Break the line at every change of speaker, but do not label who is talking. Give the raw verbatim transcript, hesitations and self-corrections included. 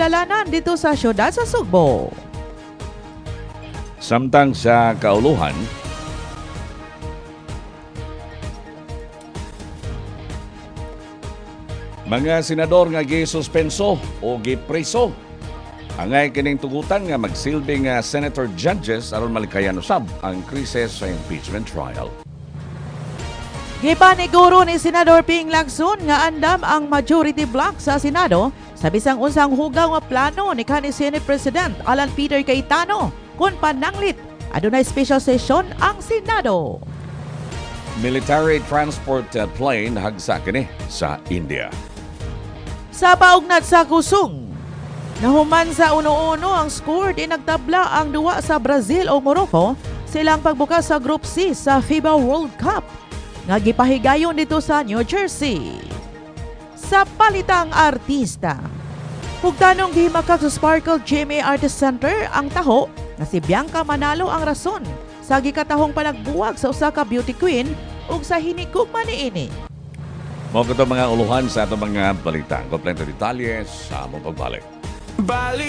kadalanan dito sa syudad sa Sugbo.
Samtang sa kauluhan, mga senador nga gi-suspenso o gi-preso angay kining tugutan nga magsilbing nga senator judges aron malikayan usab ang krisis sa impeachment trial.
Gipaniguro ni Senador Ping Lacson nga andam ang majority block sa Senado sa bisang unsang hugaw nga plano ni kanhi Senate President Alan Peter Cayetano kun pananglit adunay special session ang Senado.
Military transport plane hagsa kini sa India.
Sa paugnat sa kusong, nahuman sa uno-uno ang score di nagtabla ang duwa sa Brazil o Morocco silang pagbukas sa Group C sa FIBA World Cup nga gipahigayon dito sa New Jersey. Sa palitang artista, hugdanong gihimakak sa Sparkle G M A Artist Center ang taho nga si Bianca Manalo ang rason sa gikatahong panagbuwag sa usa ka beauty queen ug sa hinigugma niini.
Mo mga uluhan sa atong mga balita. Kompleto detalye sa among pagbalik.